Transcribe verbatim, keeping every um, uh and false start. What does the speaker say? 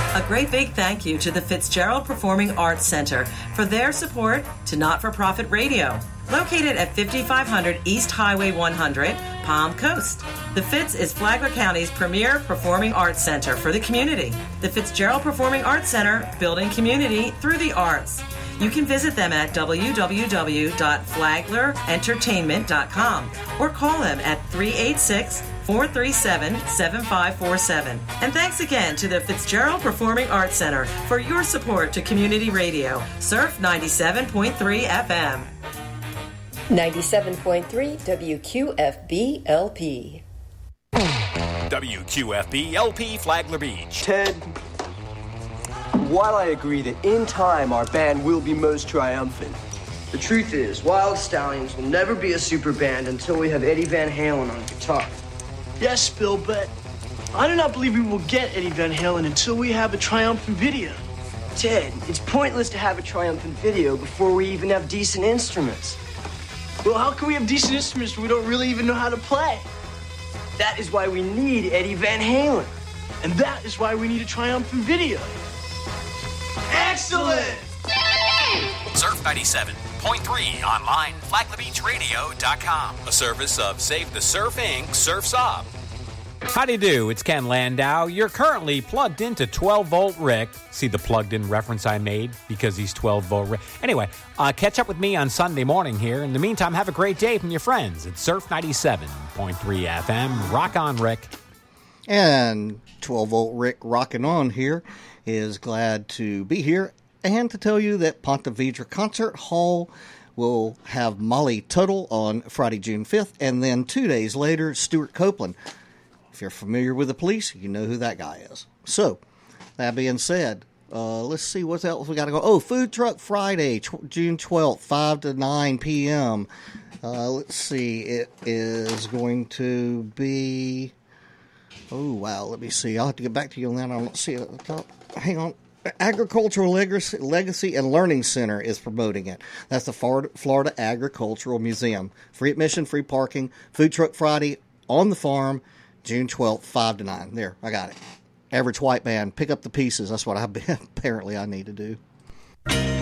A great big thank you to the Fitzgerald Performing Arts Center for their support to Not-for-Profit Radio. Located at fifty-five hundred East Highway one hundred, Palm Coast. The Fitz is Flagler County's premier performing arts center for the community. The Fitzgerald Performing Arts Center, building community through the arts. You can visit them at w w w dot flagler entertainment dot com or call them at three eight six, four three seven, seven five four seven. And thanks again to the Fitzgerald Performing Arts Center for your support to community radio. Surf ninety-seven point three F M. ninety-seven point three W Q F B L P. W Q F B L P Flagler Beach. Ted, while I agree that in time our band will be most triumphant, the truth is Wild Stallions will never be a super band until we have Eddie Van Halen on guitar. Yes, Bill, but I do not believe we will get Eddie Van Halen until we have a triumphant video. Ted, it's pointless to have a triumphant video before we even have decent instruments. Well, how can we have decent instruments when we don't really even know how to play? That is why we need Eddie Van Halen. And that is why we need a triumphant video. Excellent! Surf ninety-seven point three online, flagler beach radio dot com. A service of Save the Surf Incorporated. Surf Sob. Howdy do, it's Ken Landau. You're currently plugged into twelve volt Rick. See the plugged in reference I made? Because he's twelve volt Rick. Anyway, uh, catch up with me on Sunday morning here. In the meantime, have a great day from your friends at Surf ninety-seven point three F M. Rock on, Rick. And twelve volt Rick rocking on here is glad to be here and to tell you that Ponte Vedra Concert Hall will have Molly Tuttle on Friday, June fifth, and then two days later, Stuart Copeland. If you're familiar with the Police, you know who that guy is. So, that being said, uh, let's see what else we got to go. Oh, Food Truck Friday, tw- June twelfth, five to nine p.m. Uh, let's see, it is going to be... Oh, wow, let me see. I'll have to get back to you on that. I don't see it at the top. Hang on. Agricultural Legacy, Legacy and Learning Center is promoting it. That's the Florida, Florida Agricultural Museum. Free admission, free parking. Food Truck Friday on the farm, June twelfth, five to nine. There, I got it. Average White Band, pick up the pieces. That's what I apparently I need to do.